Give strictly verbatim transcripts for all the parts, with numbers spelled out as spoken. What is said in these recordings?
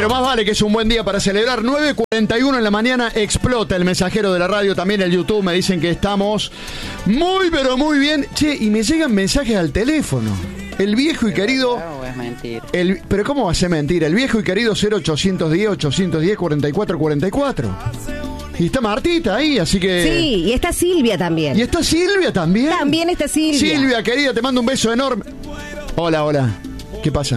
pero más vale que es un buen día para celebrar. nueve cuarenta y uno en la mañana, explota el mensajero de la radio, también el YouTube. Me dicen que estamos muy, pero muy bien. Che, y me llegan mensajes al teléfono. El viejo y querido... No, es mentira. El, pero ¿cómo va a ser mentira? El viejo y querido cero ochocientos diez, ochocientos diez, cuarenta y cuatro cuarenta y cuatro. Y está Martita ahí, así que... Sí, y está Silvia también. Y está Silvia también. También está Silvia. Silvia, querida, te mando un beso enorme. Hola, hola. ¿Qué pasa?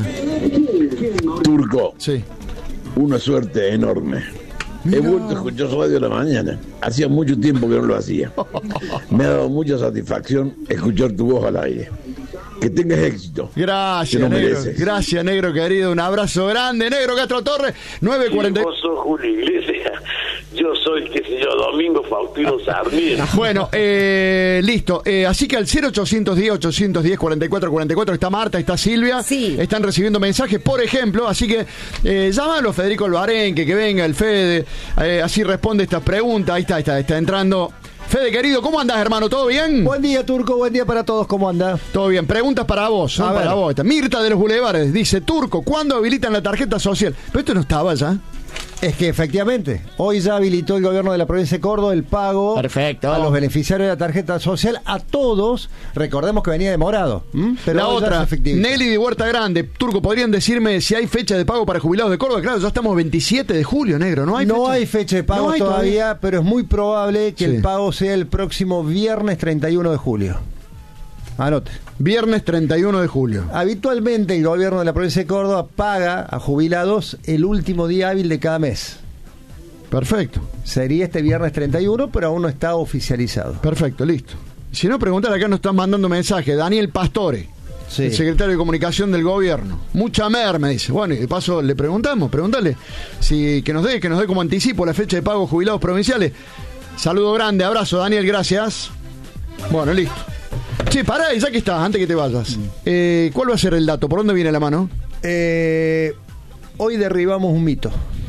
Turco. Sí. Una suerte enorme. He vuelto a escuchar radio a la mañana. Hacía mucho tiempo que no lo hacía. Me ha dado mucha satisfacción escuchar tu voz al aire. Que tengas éxito. Gracias, lo negro. mereces. Gracias, negro querido. Un abrazo grande, negro Castro Torres. nueve cuarenta. Vos sos Julio Iglesias. Yo soy, qué sé yo, Domingo Faustino Sarmiento. Bueno, eh, listo. Eh, así que al cero ochocientos diez, ochocientos diez, cuarenta y cuatro cuarenta y cuatro está Marta, está Silvia. Sí. Están recibiendo mensajes, por ejemplo. Así que eh, llámalo Federico Albarenque, que venga el Fede. Eh, así responde estas preguntas. Ahí está, ahí está, está entrando. Fede, querido, ¿cómo andás, hermano? ¿Todo bien? Buen día, Turco, buen día para todos, ¿cómo anda? Todo bien. Preguntas para vos, ¿no? A Para ver. vos. Mirta de los Bulevares dice, Turco, ¿cuándo habilitan la tarjeta social? Pero esto no estaba ya. Es que efectivamente, hoy ya habilitó el gobierno de la provincia de Córdoba el pago Perfecto. a los beneficiarios de la tarjeta social, a todos. Recordemos que venía demorado, ¿m? Pero La hoy ya otra, se efectiviza. Nelly de Huerta Grande. Turco, ¿podrían decirme si hay fecha de pago para jubilados de Córdoba? Claro, ya estamos veintisiete de julio, negro. No hay no fecha, hay fecha de pago No hay todavía, pero es muy probable que Sí. el pago sea el próximo viernes treinta y uno de julio. Anote. Viernes treinta y uno de julio. Habitualmente el gobierno de la provincia de Córdoba paga a jubilados el último día hábil de cada mes. Perfecto, Sería este viernes treinta y uno, pero aún no está oficializado. perfecto, listo. Si no, preguntar acá nos están mandando mensajes. Daniel Pastore, Sí. el secretario de Comunicación del Gobierno. Mucha mer, me dice. Bueno, y de paso le preguntamos, pregúntale si que nos dé, que nos dé como anticipo la fecha de pago jubilados provinciales. Saludo grande, abrazo, Daniel, gracias. Bueno, listo. Che, pará, ya que estás, antes que te vayas. Eh, ¿Cuál va a ser el dato? ¿Por dónde viene la mano? Eh, hoy derribamos un mito.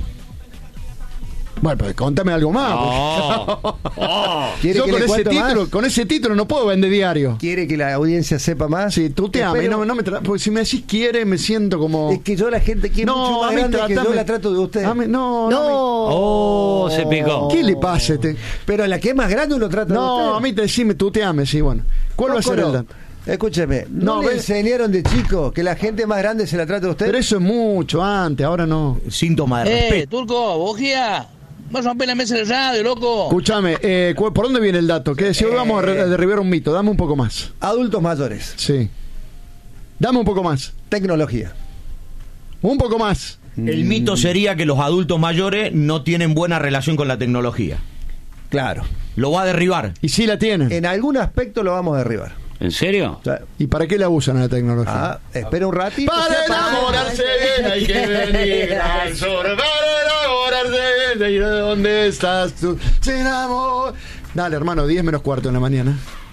Bueno, pues contame algo más. Oh. porque- Oh. ¿Quiere Yo que con le ese, cuente título, más? con ese título no puedo vender diario. ¿Quiere que la audiencia sepa más? Sí, tú te amas. Espero- No, no me tra- porque si me decís quiere, me siento como. Es que yo la gente que es mucho más a mí grande que yo tratame- la trato de usted. a mí- no, No. no. Oh, se picó. me- ¿Qué le pasa a este? Pero a la que es más grande uno trata de usted. No, a mí te decime, tú te ames, sí, bueno. ¿Cuál va a ser el dato? Escúcheme, ¿no, No, le ve- enseñaron de chico que la gente más grande se la trata de usted? Pero eso es mucho antes, ahora no. Síntoma de Eh, respeto. Turco, bojía. Vas a romper la mesa de radio, loco. Escúchame, eh, cu- ¿por dónde viene el dato? Que si hoy vamos a, re- a derribar un mito, dame un poco más. Adultos mayores, Sí. Dame un poco más. tecnología. Un poco más. El mito sería que los adultos mayores no tienen buena relación con la tecnología. Claro. Lo va a derribar. Y sí la tienen. En algún aspecto lo vamos a derribar. ¿En serio? O sea, ¿Y para qué la usan la tecnología? ah, espera un ratito. Para sea, enamorarse bien hay que venir al sur. Para enamorarse bien, ¿de dónde estás tú? Sin amor. Dale, hermano, diez menos cuarto en la mañana.